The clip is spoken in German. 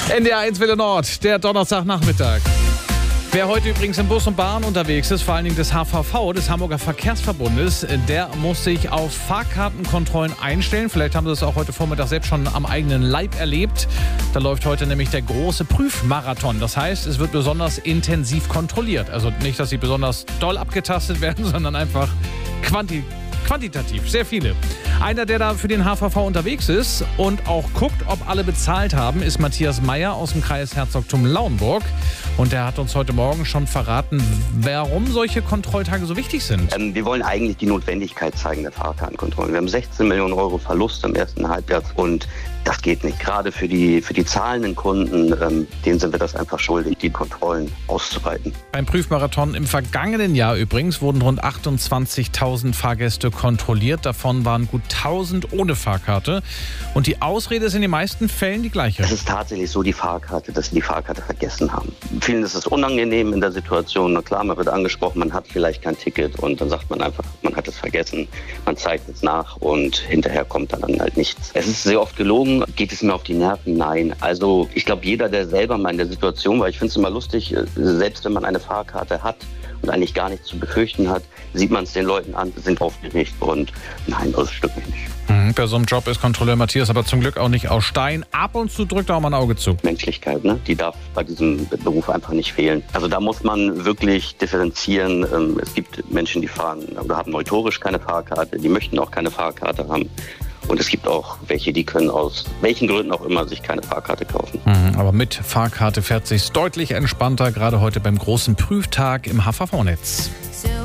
NDR1 Welle Nord, der Donnerstagnachmittag. Wer heute übrigens im Bus und Bahn unterwegs ist, vor allen Dingen des HVV, des Hamburger Verkehrsverbundes, der muss sich auf Fahrkartenkontrollen einstellen. Vielleicht haben Sie das auch heute Vormittag selbst schon am eigenen Leib erlebt. Da läuft heute nämlich der große Prüfmarathon. Das heißt, es wird besonders intensiv kontrolliert. Also nicht, dass sie besonders doll abgetastet werden, sondern einfach quantitativ, sehr viele. Einer, der da für den HVV unterwegs ist und auch guckt, ob alle bezahlt haben, ist Matthias Meyer aus dem Kreis Herzogtum Lauenburg. Und der hat uns heute Morgen schon verraten, warum solche Kontrolltage so wichtig sind. Wir wollen eigentlich die Notwendigkeit zeigen der Fahrkartenkontrollen. Wir haben 16 Millionen Euro Verlust im ersten Halbjahr und das geht nicht. Gerade für die zahlenden Kunden, denen sind wir das einfach schuldig, die Kontrollen auszuweiten. Beim Prüfmarathon im vergangenen Jahr übrigens wurden rund 28.000 Fahrgäste kontrolliert. Davon waren gut 1.000 ohne Fahrkarte. Und die Ausrede ist in den meisten Fällen die gleiche. Es ist tatsächlich so, dass sie die Fahrkarte vergessen haben. Vielen ist es unangenehm in der Situation. Na klar, man wird angesprochen, man hat vielleicht kein Ticket und dann sagt man einfach, man hat es vergessen. Man zeigt es nach und hinterher kommt dann halt nichts. Es ist sehr oft gelogen. Geht es mir auf die Nerven? Nein. Also ich glaube, jeder, der selber mal in der Situation war, ich finde es immer lustig, selbst wenn man eine Fahrkarte hat und eigentlich gar nichts zu befürchten hat, sieht man es den Leuten an, sind aufgeregt und nein, das stimmt mich nicht. Bei so einem Job ist Kontrolleur Matthias aber zum Glück auch nicht aus Stein. Ab und zu drückt er auch mal ein Auge zu. Menschlichkeit, ne? Die darf bei diesem Beruf einfach nicht fehlen. Also da muss man wirklich differenzieren. Es gibt Menschen, die fahren oder haben euphorisch keine Fahrkarte, die möchten auch keine Fahrkarte haben. Und es gibt auch welche, die können aus welchen Gründen auch immer sich keine Fahrkarte kaufen. Aber mit Fahrkarte fährt sich's deutlich entspannter, gerade heute beim großen Prüftag im HVV-Netz.